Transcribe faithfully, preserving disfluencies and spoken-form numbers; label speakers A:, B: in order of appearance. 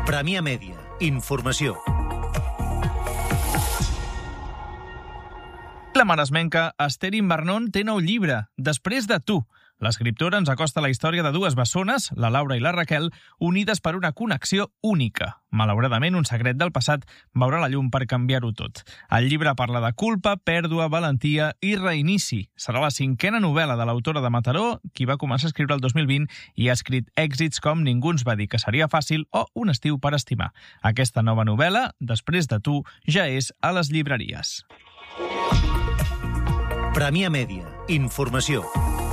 A: Premià Mèdia. Informació.
B: La maresmenca Esther Invernon té nou llibre, Després de tu. L'escriptora ens acosta la història de dues bessones, la Laura i la Raquel, unides per una connexió única. Malauradament, un secret del passat veurà la llum per canviar-ho tot. El llibre parla de culpa, pèrdua, valentia i reinici. Serà la cinquena novel·la de l'autora de Mataró, qui va començar a escriure el dos mil vint i ha escrit èxits com Ningú ens va dir que seria fàcil o Un estiu per estimar. Aquesta nova novel·la, Després de tu, ja és a les llibreries.
A: Premià Mèdia. Informació.